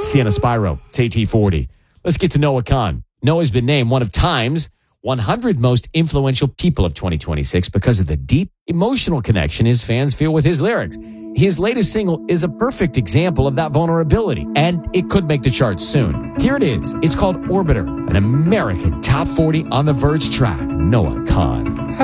Sienna Spyro, it's AT40. Let's get to Noah Khan. Noah's been named one of Time's 100 most influential people of 2026 because of the deep emotional connection his fans feel with his lyrics. His latest single is a perfect example of that vulnerability, and it could make the charts soon. Here it is. It's called Orbiter, an American Top 40 on the Verge track. Noah Khan.